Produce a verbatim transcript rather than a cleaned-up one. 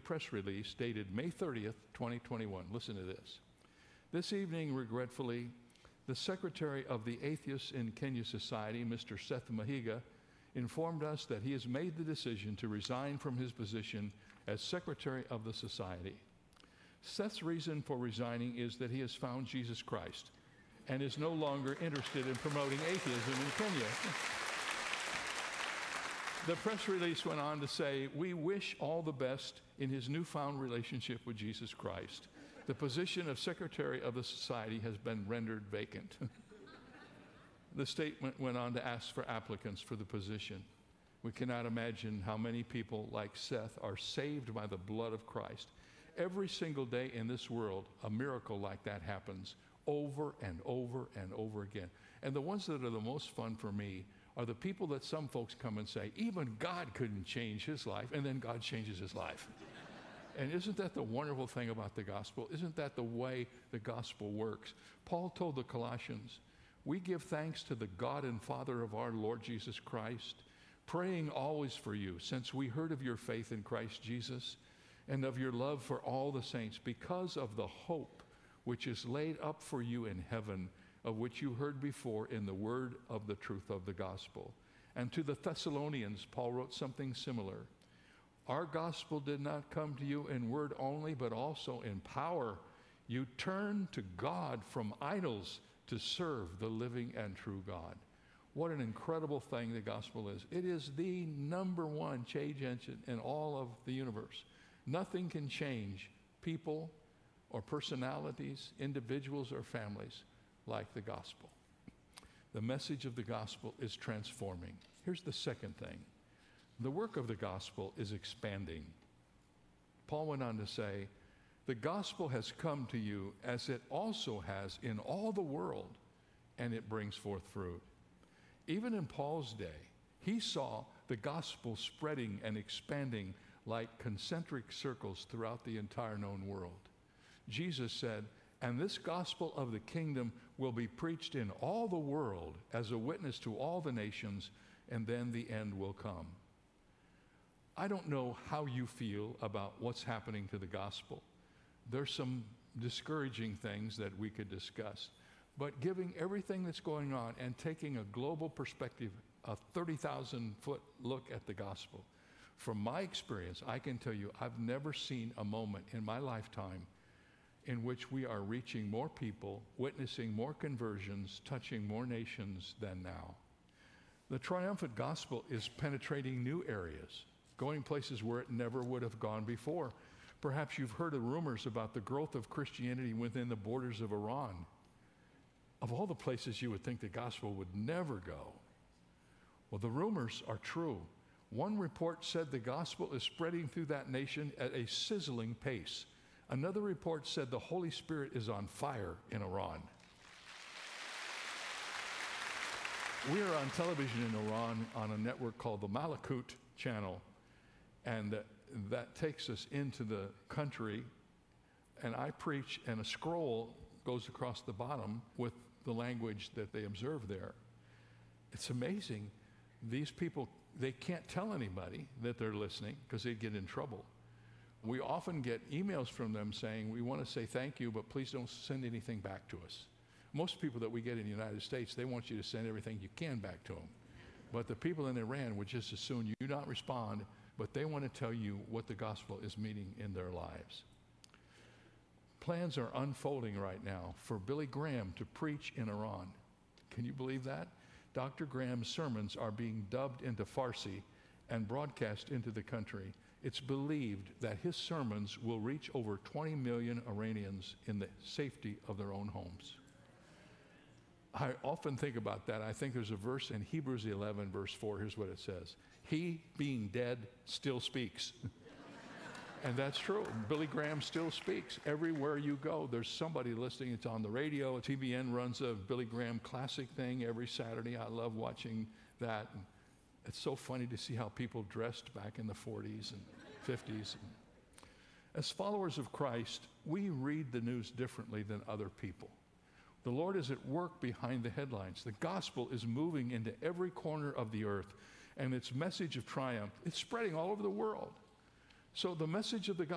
press release dated May thirtieth, twenty twenty-one. Listen to this. This evening, regretfully, the Secretary of the Atheists in Kenya Society, Mister Seth Mahiga, informed us that he has made the decision to resign from his position as Secretary of the Society. Seth's reason for resigning is that he has found Jesus Christ and is no longer interested in promoting atheism in Kenya. The press release went on to say, "We wish all the best in his newfound relationship with Jesus Christ. The position of Secretary of the Society has been rendered vacant." The statement went on to ask for applicants for the position. We cannot imagine how many people like Seth are saved by the blood of Christ. Every single day in this world, a miracle like that happens over and over and over again. And the ones that are the most fun for me are the people that some folks come and say, even God couldn't change his life, and then God changes his life. And isn't that the wonderful thing about the gospel? Isn't that the way the gospel works? Paul told the Colossians, "We give thanks to the God and Father of our Lord Jesus Christ, praying always for you, since we heard of your faith in Christ Jesus and of your love for all the saints, because of the hope which is laid up for you in heaven, of which you heard before in the word of the truth of the gospel." And to the Thessalonians, Paul wrote something similar. "Our gospel did not come to you in word only, but also in power. You turned to God from idols to serve the living and true God." What an incredible thing the gospel is. It is the number one change engine in all of the universe. Nothing can change people or personalities, individuals or families like the gospel. The message of the gospel is transforming. Here's the second thing. The work of the gospel is expanding. Paul went on to say, "The gospel has come to you as it also has in all the world, and it brings forth fruit." Even in Paul's day, he saw the gospel spreading and expanding like concentric circles throughout the entire known world. Jesus said, "And this gospel of the kingdom will be preached in all the world as a witness to all the nations, and then the end will come." I don't know how you feel about what's happening to the gospel. There's some discouraging things that we could discuss. But giving everything that's going on and taking a global perspective, a thirty thousand foot look at the gospel, from my experience, I can tell you I've never seen a moment in my lifetime in which we are reaching more people, witnessing more conversions, touching more nations than now. The triumphant gospel is penetrating new areas, going places where it never would have gone before. Perhaps you've heard of rumors about the growth of Christianity within the borders of Iran. Of all the places you would think the gospel would never go. Well, the rumors are true. One report said the gospel is spreading through that nation at a sizzling pace. Another report said the Holy Spirit is on fire in Iran. We are on television in Iran on a network called the Malakut channel, and that takes us into the country, and I preach, and a scroll goes across the bottom with the language that they observe there. It's amazing. These people, they can't tell anybody that they're listening because they'd get in trouble. We often get emails from them saying, "We want to say thank you, but please don't send anything back to us." Most people that we get in the United States, they want you to send everything you can back to them. But the people in Iran would just as soon you not respond, but they want to tell you what the gospel is meaning in their lives. Plans are unfolding right now for Billy Graham to preach in Iran. Can you believe that? Doctor Graham's sermons are being dubbed into Farsi and broadcast into the country. It's believed that his sermons will reach over twenty million Iranians in the safety of their own homes. I often think about that. I think there's a verse in Hebrews eleven, verse four. Here's what it says. "He, being dead, still speaks." And that's true. Billy Graham still speaks. Everywhere you go, there's somebody listening. It's on the radio. T V N runs a Billy Graham classic thing every Saturday. I love watching that. It's so funny to see how people dressed back in the forties and fifties. As followers of Christ, we read the news differently than other people. The Lord is at work behind the headlines. The gospel is moving into every corner of the earth, and its message of triumph, it's spreading all over the world. So the message of the gospel